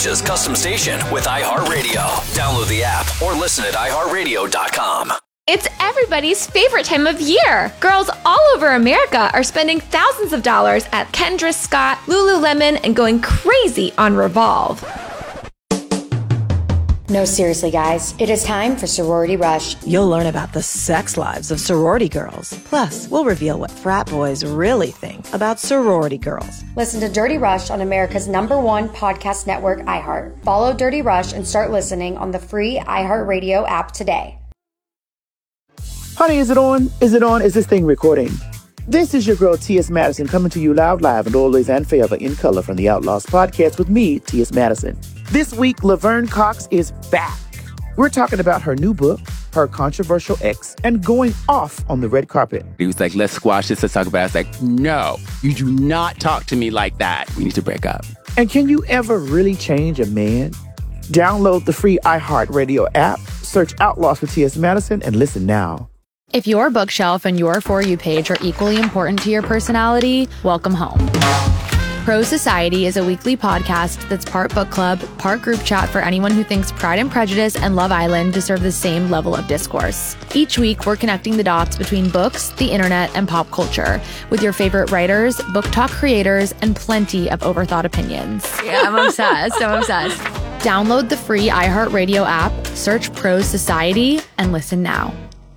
Georgia's custom station with iHeartRadio. Download the app or listen at iHeartRadio.com. It's everybody's favorite time of year. Girls all over America are spending thousands of dollars at Kendra Scott, Lululemon, and going crazy on Revolve. No, seriously, guys. It is time for Sorority Rush. You'll learn about the sex lives of sorority girls. Plus, we'll reveal what frat boys really think about sorority girls. Listen to Dirty Rush on America's #1 podcast network, iHeart. Follow Dirty Rush and start listening on the free iHeartRadio app today. Honey, is it on? Is it on? Is this thing recording? This is your girl, T.S. Madison, coming to you loud, live, and always and forever in color from the Outlaws podcast with me, T.S. Madison. This week, Laverne Cox is back. We're talking about her new book, her controversial ex, and going off on the red carpet. He was like, let's squash this, let's talk about it. I was like, no, you do not talk to me like that. We need to break up. And can you ever really change a man? Download the free iHeartRadio app, search Outlaws for T.S. Madison, and listen now. If your bookshelf and your For You page are equally important to your personality, welcome home. Pro Society is a weekly podcast that's part book club, part group chat for anyone who thinks Pride and Prejudice and Love Island deserve the same level of discourse. Each week, we're connecting the dots between books, the internet, and pop culture with your favorite writers, book talk creators, and plenty of overthought opinions. Yeah, I'm obsessed. Download the free iHeartRadio app, search Pro Society, and listen now.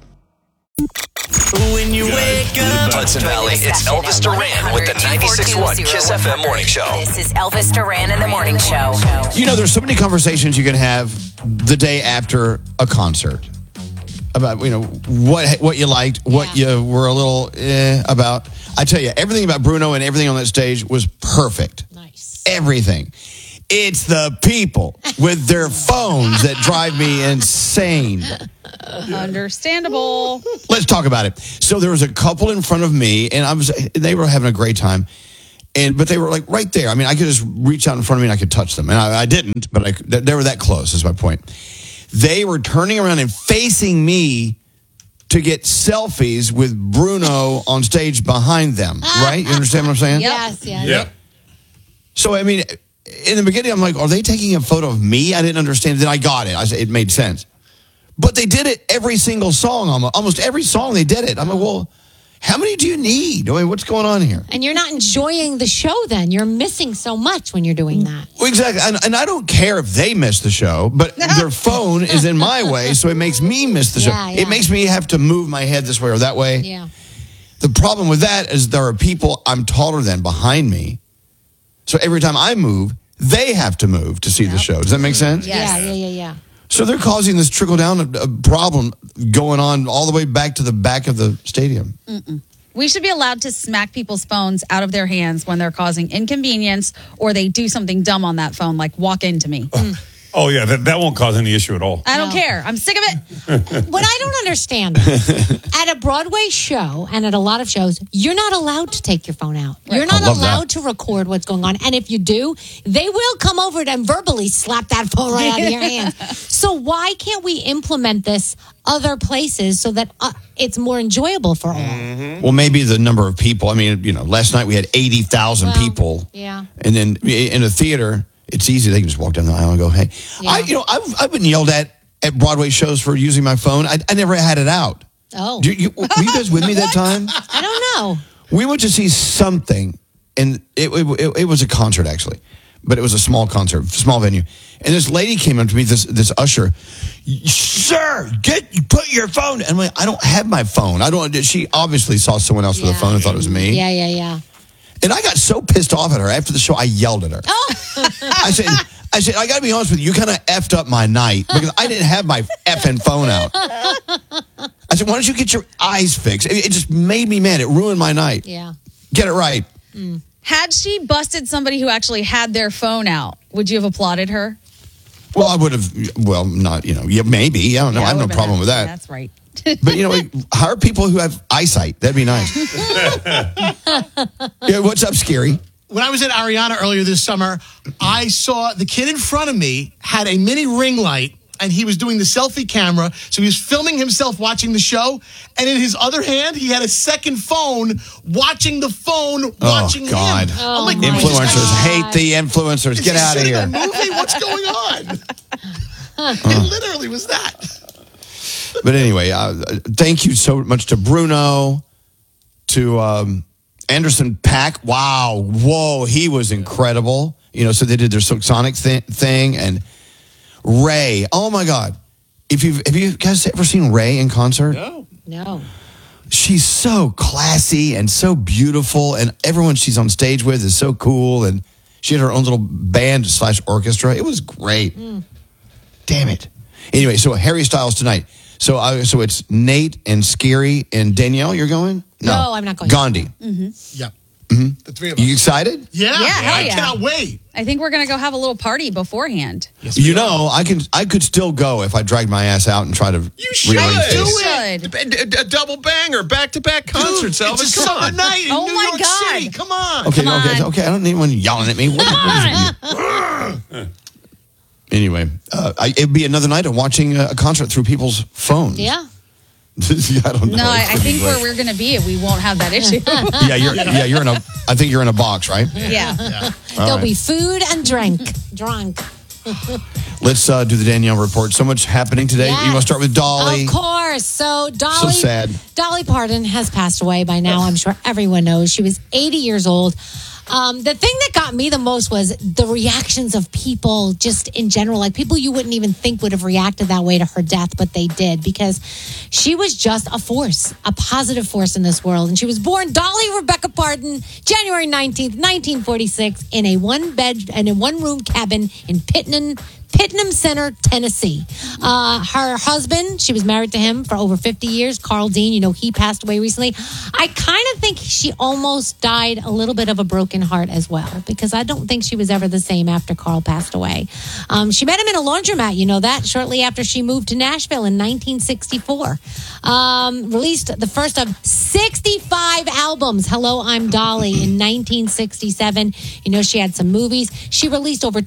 When you wake up, Hudson Valley, it's Elvis Duran with the 96.1 Kiss FM Morning Show. This is Elvis Duran in the Morning Show. You know, there's so many conversations you can have the day after a concert about, you know, what you liked, what you were a little about. I tell you, everything about Bruno and everything on that stage was perfect. Nice. Everything. It's the people with their phones that drive me insane. Understandable. Let's talk about it. So there was a couple in front of me, and they were having a great time, but they were like right there. I mean, I could just reach out in front of me and I could touch them, and I didn't, but they were that close. Is my point. They were turning around and facing me to get selfies with Bruno on stage behind them. Right? You understand what I'm saying? Yes. Yeah. So I mean, in the beginning, I'm like, are they taking a photo of me? I didn't understand. Then I got it. It made sense. But they did it every single song, almost every song they did it. I'm like, well, how many do you need? I mean, what's going on here? And you're not enjoying the show then. You're missing so much when you're doing that. Well, exactly. And I don't care if they miss the show, but their phone is in my way, so it makes me miss the show. Yeah. It makes me have to move my head this way or that way. Yeah. The problem with that is there are people I'm taller than behind me. So every time I move, they have to move to see the show. Does that make sense? Yes. Yeah. So they're causing this trickle-down problem going on all the way back to the back of the stadium. We should be allowed to smack people's phones out of their hands when they're causing inconvenience or they do something dumb on that phone, like walk into me. Oh, yeah, that won't cause any issue at all. I don't care. I'm sick of it. What I don't understand, at a Broadway show and at a lot of shows, you're not allowed to take your phone out. Right. You're not allowed to record what's going on. And if you do, they will come over and verbally slap that phone right out of your hands. So why can't we implement this other places so that it's more enjoyable for all? Well, maybe the number of people. I mean, you know, last night we had 80,000 people. Yeah. And then in a theater, it's easy. They can just walk down the aisle and go, hey. Yeah. I've been yelled at Broadway shows for using my phone. I never had it out. Oh. Were you guys with me that time? I don't know. We went to see something, and it was a concert, actually. But it was a small concert, small venue. And this lady came up to me, this usher. Sir, put your phone. And I'm like, I don't have my phone. She obviously saw someone else with a phone and thought it was me. Yeah. And I got so pissed off at her after the show, I yelled at her. Oh. I said, I got to be honest with you, you kind of effed up my night because I didn't have my effing phone out. I said, why don't you get your eyes fixed? It just made me mad. It ruined my night. Yeah. Get it right. Had she busted somebody who actually had their phone out, would you have applauded her? Well, I would have, not, maybe. I don't know. I have no problem with that. That's right. But, hire people who have eyesight. That'd be nice. Yeah, what's up, Scary? When I was at Ariana earlier this summer, I saw the kid in front of me had a mini ring light and he was doing the selfie camera. So he was filming himself watching the show. And in his other hand, he had a second phone watching the phone watching God. him. Oh, I'm like, Influencers hate the influencers. Is Get he out of shooting here. a movie? What's going on? It literally was that. But anyway, thank you so much to Bruno, to Anderson .Paak. Wow. Whoa. He was incredible. So they did their Sonic thing. And Ray. Oh, my God. Have you guys ever seen Ray in concert? No. She's so classy and so beautiful. And everyone she's on stage with is so cool. And she had her own little band / orchestra. It was great. Damn it. Anyway, so Harry Styles tonight. So it's Nate and Scary and Danielle. You're going? No, I'm not going. Gandhi. Yeah. Mm-hmm. The three of us. You excited? Yeah, hell yeah. I cannot wait. I think we're going to go have a little party beforehand. Yes, I could still go if I dragged my ass out and try to rearrange You things. should. A double banger, back-to-back concerts, Elvis. It's a Come summer on. night in Oh New my York God. City. Come on. Okay. I don't need anyone yelling at me. Anyway, it'd be another night of watching a concert through people's phones. Yeah. I don't know. No, It's I gonna be think great. where we're going to be, we won't have that issue. You're in a. I think you're in a box, right? Yeah. All There'll right. be food and drunk. Let's do the Danielle report. So much happening today. Yes. You want to start with Dolly? Of course. So Dolly, So sad. Dolly Parton has passed away by now. I'm sure everyone knows. She was 80 years old. The thing that got me the most was the reactions of people just in general, like people you wouldn't even think would have reacted that way to her death, but they did, because she was just a force, a positive force in this world. And she was born Dolly Rebecca Parton, January 19th, 1946, in a one-room cabin in Pitnam Center, Tennessee. Her husband, she was married to him for over 50 years, Carl Dean. He passed away recently. I kind of think she almost died a little bit of a broken heart as well, because I don't think she was ever the same after Carl passed away. She met him in a laundromat, that, shortly after she moved to Nashville in 1964. Released the first of 65 albums, Hello, I'm Dolly, in 1967. She had some movies. She released over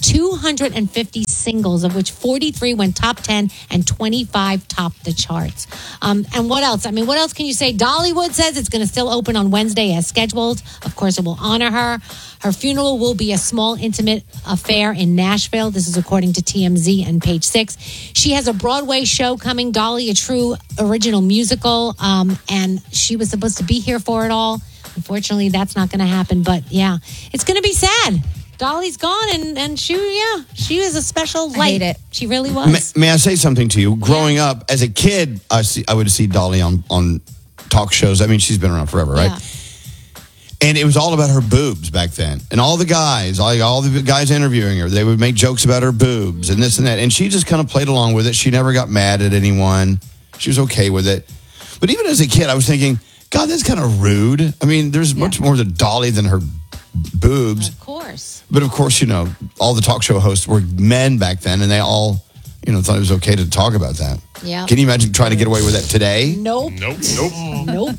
250 singles, of which 43 went top 10 and 25 topped the charts. And what else? What else can you say? Dollywood says it's going to still open on Wednesday as scheduled. Of course, it will honor her. Her funeral will be a small, intimate affair in Nashville. This is according to TMZ and Page 6. She has a Broadway show coming, Dolly, a true original musical, and she was supposed to be here for it all. Unfortunately, that's not going to happen. But yeah, it's going to be sad. Dolly's gone, and she was a special light. I hate it. She really was. May I say something to you? Growing up as a kid, I would see Dolly on talk shows. She's been around forever, right? Yeah. And it was all about her boobs back then. And all the guys, all the guys interviewing her, they would make jokes about her boobs and this and that. And she just kind of played along with it. She never got mad at anyone. She was okay with it. But even as a kid, I was thinking, God, that's kind of rude. There's much more to Dolly than her boobs. Of course. But of course, all the talk show hosts were men back then, and they all, thought it was okay to talk about that. Yeah. Can you imagine trying to get away with that today? Nope. Nope.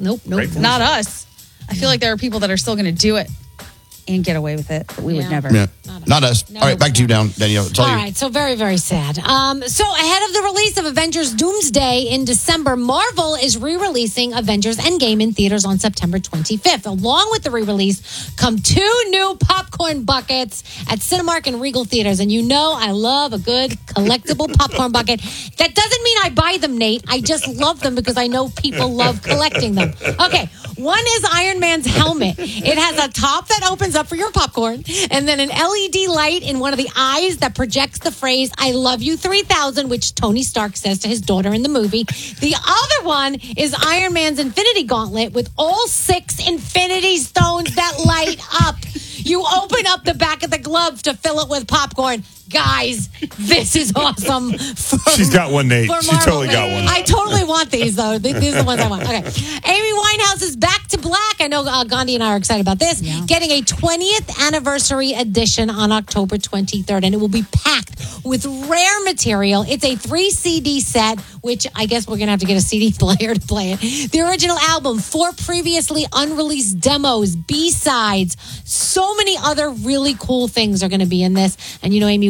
Not us. I feel like there are people that are still going to do it and get away with it, but we would never. Yeah. Not us. All right, back to you, Danielle. It's all All you. right, so very, very sad. So ahead of the release of Avengers Doomsday in December, Marvel is re-releasing Avengers Endgame in theaters on September 25th. Along with the re-release come 2 new popcorn buckets at Cinemark and Regal Theaters. And I love a good collectible popcorn bucket. That doesn't mean I buy them, Nate. I just love them because I know people love collecting them. Okay, one is Iron Man's helmet. It has a top that opens up for your popcorn, and then an LED light in one of the eyes that projects the phrase "I love you 3000," which Tony Stark says to his daughter in the movie. The other one is Iron Man's Infinity Gauntlet with all 6 Infinity Stones that light up. You open up the back of the glove to fill it with popcorn. Guys, this is awesome. She's got one, Nate. She Marvel, totally got one. I totally want these, though. These are the ones I want. Okay. Amy Winehouse is back to black. I know Gandhi and I are excited about this. Yeah. Getting a 20th anniversary edition on October 23rd, and it will be packed with rare material. It's a 3 CD set, which I guess we're going to have to get a CD player to play it. The original album, 4 previously unreleased demos, B-sides, so many other really cool things are going to be in this. And Amy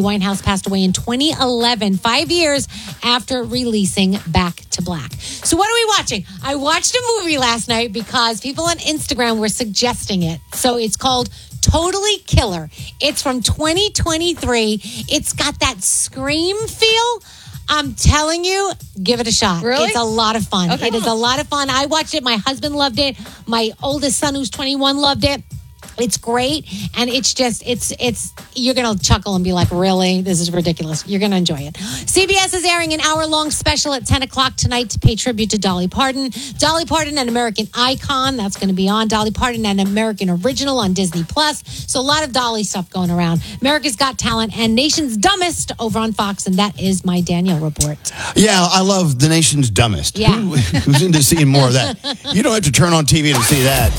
Winehouse passed away in 2011, 5 years after releasing Back to Black. So what are we watching? I watched a movie last night because people on Instagram were suggesting it. So it's called Totally Killer. It's from 2023. It's got that Scream feel. I'm telling you, give it a shot. Really? It's a lot of fun. Okay. It is a lot of fun. I watched it. My husband loved it. My oldest son, who's 21, loved it. It's great. And it's just, you're going to chuckle and be like, really? This is ridiculous. You're going to enjoy it. CBS is airing an hour-long special at 10 o'clock tonight to pay tribute to Dolly Parton. Dolly Parton, an American icon. That's going to be on. Dolly Parton, an American original on Disney+. So a lot of Dolly stuff going around. America's Got Talent and Nation's Dumbest over on Fox. And that is my Danielle report. Yeah, I love The Nation's Dumbest. Yeah. Who's into seeing more of that? You don't have to turn on TV to see that.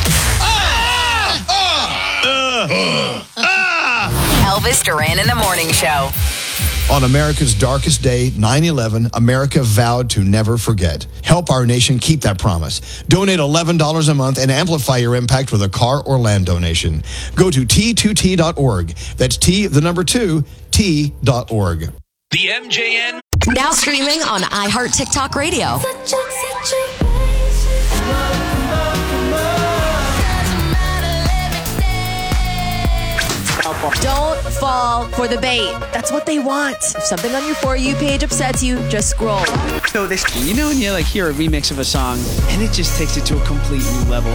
Elvis Duran in the Morning Show. On America's darkest day, 9/11, America vowed to never forget. Help our nation keep that promise. Donate $11 a month and amplify your impact with a car or land donation. Go to T2T.org. That's T, the number 2, T.org. The MJN. Now streaming on iHeart TikTok Radio. Don't fall for the bait. That's what they want. If something on your For You page upsets you, just scroll. So this, you know, when you like hear a remix of a song and it just takes it to a complete new level.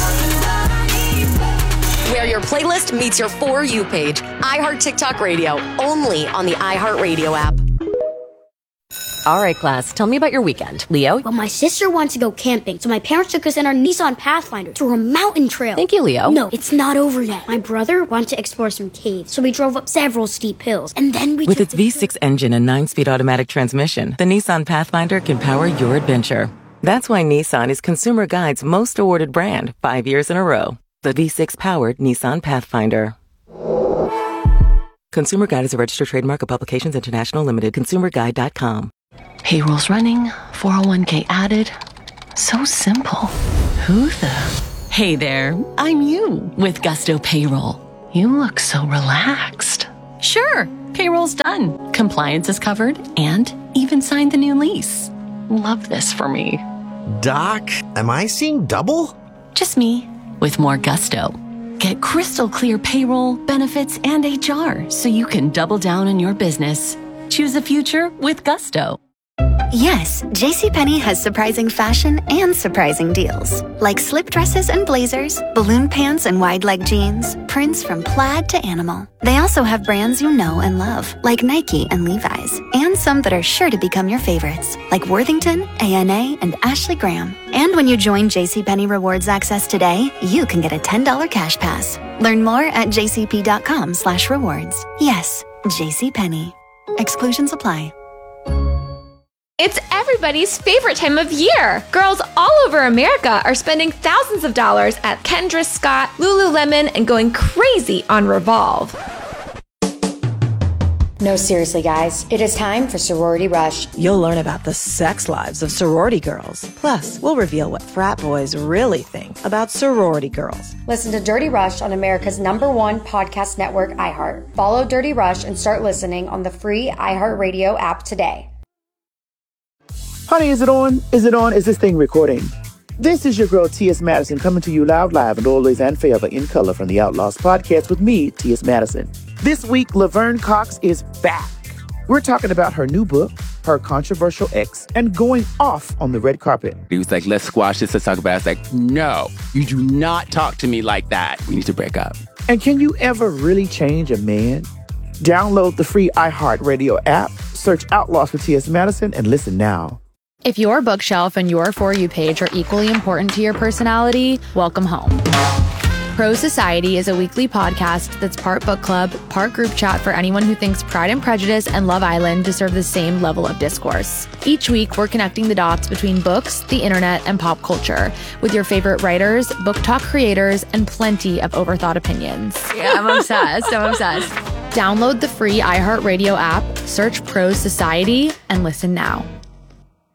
Where your playlist meets your For You page. iHeart TikTok Radio, only on the iHeart Radio app. All right, class, tell me about your weekend. Leo? Well, my sister wants to go camping, so my parents took us in our Nissan Pathfinder through a mountain trail. Thank you, Leo. No, it's not over yet. My brother wanted to explore some caves, so we drove up several steep hills, and then we With its V6 engine and 9-speed automatic transmission, the Nissan Pathfinder can power your adventure. That's why Nissan is Consumer Guide's most awarded brand 5 years in a row. The V6-powered Nissan Pathfinder. Consumer Guide is a registered trademark of Publications International Limited. ConsumerGuide.com. Payroll's running, 401k added. So simple. Who the? Hey there, I'm you with Gusto Payroll. You look so relaxed. Sure, payroll's done. Compliance is covered and even signed the new lease. Love this for me. Doc, am I seeing double? Just me with more Gusto. Get crystal clear payroll, benefits, and HR so you can double down on your business. Choose the future with Gusto. Yes, JCPenney has surprising fashion and surprising deals. Like slip dresses and blazers, balloon pants and wide leg jeans, prints from plaid to animal. They also have brands you know and love, like Nike and Levi's, and some that are sure to become your favorites, like Worthington, A&A, and Ashley Graham. And when you join JCPenney Rewards Access today, you can get a $10 cash pass. Learn more at jcp.com/rewards. Yes, JCPenney. Exclusions apply. It's everybody's favorite time of year. Girls all over America are spending thousands of dollars at Kendra Scott, Lululemon, and going crazy on Revolve. No, seriously, guys. It is time for Sorority Rush. You'll learn about the sex lives of sorority girls. Plus, we'll reveal what frat boys really think about sorority girls. Listen to Dirty Rush on America's #1 podcast network, iHeart. Follow Dirty Rush and start listening on the free iHeartRadio app today. Honey, is it on? Is it on? Is this thing recording? This is your girl, T.S. Madison, coming to you loud, live, and always and forever in color from the Outlaws podcast with me, T.S. Madison. This week, Laverne Cox is back. We're talking about her new book, her controversial ex, and going off on the red carpet. He was like, let's squash this, let's talk about it. I was like, no, you do not talk to me like that. We need to break up. And can you ever really change a man? Download the free iHeartRadio app, search Outlaws for T.S. Madison, and listen now. If your bookshelf and your For You page are equally important to your personality, welcome home. Pro Society is a weekly podcast that's part book club, part group chat for anyone who thinks Pride and Prejudice and Love Island deserve the same level of discourse. Each week, we're connecting the dots between books, the internet, and pop culture with your favorite writers, book talk creators, and plenty of overthought opinions. Yeah, I'm obsessed. Download the free iHeartRadio app, search Pro Society, and listen now.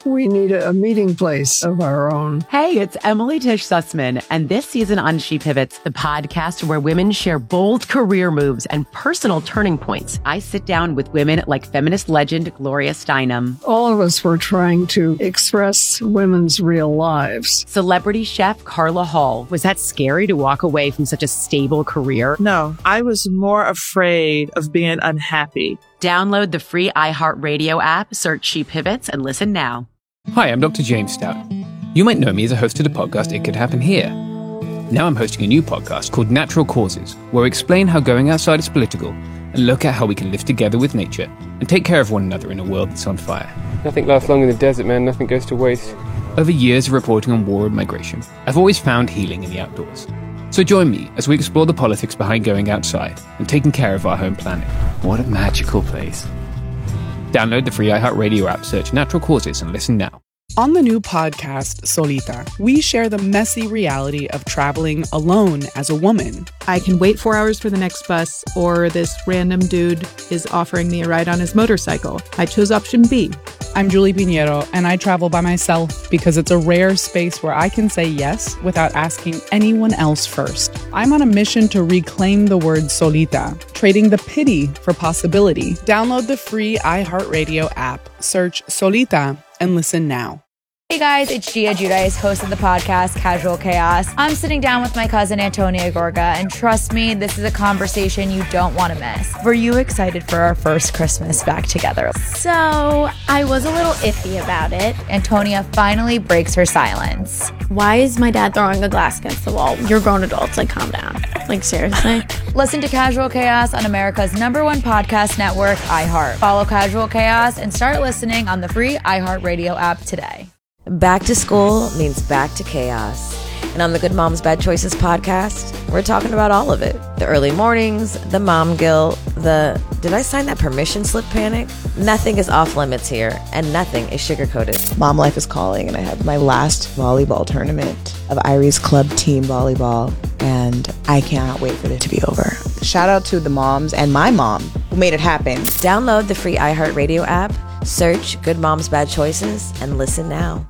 We need a meeting place of our own. Hey, it's Emily Tish Sussman, and this season on She Pivots, the podcast where women share bold career moves and personal turning points. I sit down with women like feminist legend Gloria Steinem. All of us were trying to express women's real lives. Celebrity chef Carla Hall. Was that scary to walk away from such a stable career? No, I was more afraid of being unhappy. Download the free iHeartRadio app, search She Pivots, and listen now. Hi, I'm Dr. James Stout. You might know me as a host of the podcast It Could Happen Here. Now I'm hosting a new podcast called Natural Causes, where we explain how going outside is political and look at how we can live together with nature and take care of one another in a world that's on fire. Nothing lasts long in the desert, man. Nothing goes to waste. Over years of reporting on war and migration, I've always found healing in the outdoors. So join me as we explore the politics behind going outside and taking care of our home planet. What a magical place. Download the free iHeartRadio app, search Natural Causes, and listen now. On the new podcast, Solita, we share the messy reality of traveling alone as a woman. I can wait 4 hours for the next bus, or this random dude is offering me a ride on his motorcycle. I chose option B. I'm Julie Pinheiro, and I travel by myself because it's a rare space where I can say yes without asking anyone else first. I'm on a mission to reclaim the word solita, trading the pity for possibility. Download the free iHeartRadio app, search Solita, and listen now. Hey guys, it's Gia Giudice, host of the podcast Casual Chaos. I'm sitting down with my cousin Antonia Gorga, and trust me, this is a conversation you don't want to miss. Were you excited for our first Christmas back together? So, I was a little iffy about it. Antonia finally breaks her silence. Why is my dad throwing a glass against the wall? You're grown adults, like calm down. Like seriously? Listen to Casual Chaos on America's #1 podcast network, iHeart. Follow Casual Chaos and start listening on the free iHeartRadio app today. Back to school means back to chaos. And on the Good Moms Bad Choices podcast, we're talking about all of it. The early mornings, the mom guilt, the did I sign that permission slip panic? Nothing is off limits here, and nothing is sugar-coated. Mom life is calling, and I have my last volleyball tournament of Irie's club team volleyball, and I cannot wait for it to be over. Shout out to the moms and my mom who made it happen. Download the free iHeartRadio app, search Good Moms Bad Choices, and listen now.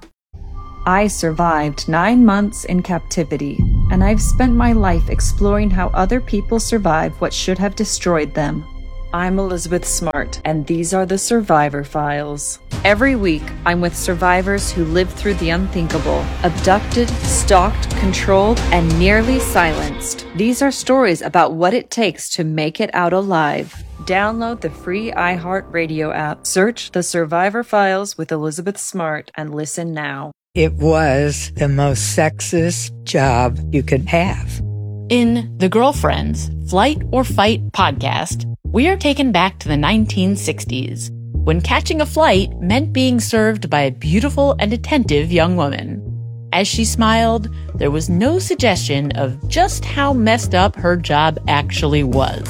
I survived 9 months in captivity, and I've spent my life exploring how other people survive what should have destroyed them. I'm Elizabeth Smart, and these are the Survivor Files. Every week, I'm with survivors who lived through the unthinkable, abducted, stalked, controlled, and nearly silenced. These are stories about what it takes to make it out alive. Download the free iHeartRadio app, search The Survivor Files with Elizabeth Smart, and listen now. It was the most sexist job you could have. In The Girlfriends, Flight or Fight podcast, we are taken back to the 1960s, when catching a flight meant being served by a beautiful and attentive young woman. As she smiled, there was no suggestion of just how messed up her job actually was.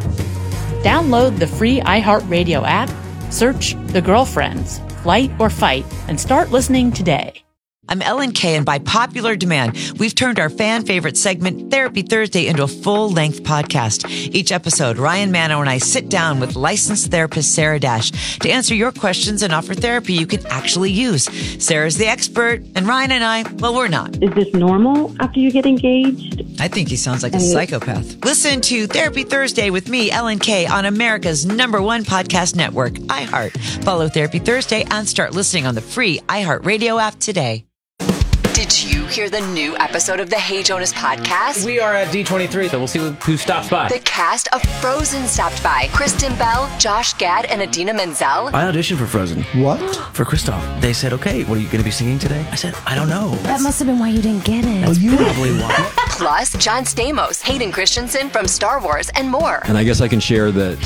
Download the free iHeartRadio app, search The Girlfriends, Flight or Fight, and start listening today. I'm Ellen Kay, and by popular demand, we've turned our fan favorite segment, Therapy Thursday, into a full-length podcast. Each episode, Ryan Manno and I sit down with licensed therapist Sarah Dash to answer your questions and offer therapy you can actually use. Sarah's the expert, and Ryan and I, well, we're not. Is this normal after you get engaged? I think he sounds like a psychopath. Listen to Therapy Thursday with me, Ellen Kay, on America's #1 podcast network, iHeart. Follow Therapy Thursday and start listening on the free iHeartRadio app today. Did you hear the new episode of the Hey Jonas podcast? We are at D23, so we'll see who stops by. The cast of Frozen stopped by. Kristen Bell, Josh Gad, and Idina Menzel. I auditioned for Frozen. What? For Kristoff. They said, okay, what are you going to be singing today? I said, I don't know. That must have been why you didn't get it. Well, you probably won. Plus, John Stamos, Hayden Christensen from Star Wars, and more. And I guess I can share that...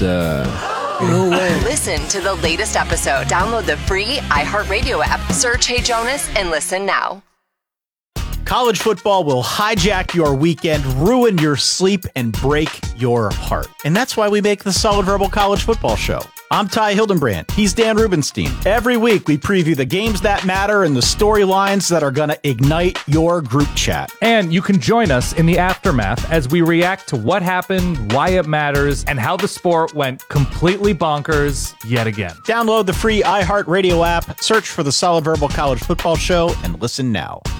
No way. Listen to the latest episode. Download the free iHeartRadio app. Search Hey Jonas and listen now. College football will hijack your weekend, ruin your sleep, and break your heart. And that's why we make the Solid Verbal College Football Show. I'm Ty Hildenbrand. He's Dan Rubenstein. Every week, we preview the games that matter and the storylines that are going to ignite your group chat. And you can join us in the aftermath as we react to what happened, why it matters, and how the sport went completely bonkers yet again. Download the free iHeartRadio app, search for the Solid Verbal College Football Show, and listen now.